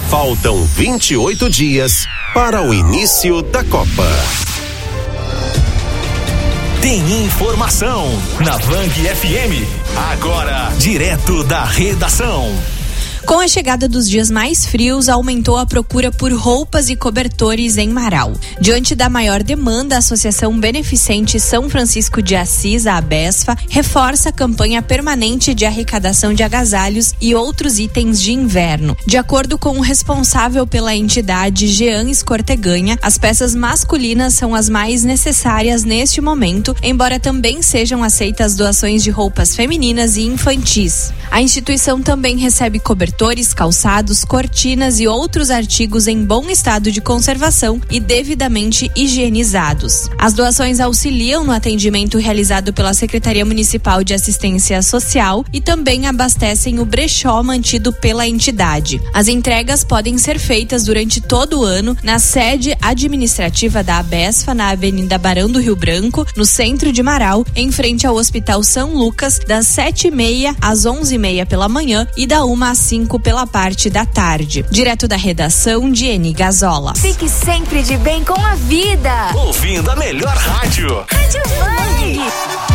Faltam 28 dias para o início da Copa. Tem informação na Vang FM. Agora, direto da redação. Com a chegada dos dias mais frios, aumentou a procura por roupas e cobertores em Marau. Diante da maior demanda, a Associação Beneficente São Francisco de Assis, a ABESFA, reforça a campanha permanente de arrecadação de agasalhos e outros itens de inverno. De acordo com o responsável pela entidade, Jean Escorteganha, as peças masculinas são as mais necessárias neste momento, embora também sejam aceitas doações de roupas femininas e infantis. A instituição também recebe cobertores, calçados, cortinas e outros artigos em bom estado de conservação e devidamente higienizados. As doações auxiliam no atendimento realizado pela Secretaria Municipal de Assistência Social e também abastecem o brechó mantido pela entidade. As entregas podem ser feitas durante todo o ano na sede administrativa da ABESFA, na Avenida Barão do Rio Branco, no centro de Marau, em frente ao Hospital São Lucas, das 7h30 às 11h30 pela manhã e da 1 às 5 pela parte da tarde. Direto da redação, Diene Gazola. Fique sempre de bem com a vida. Ouvindo a melhor rádio. Rádio Vang.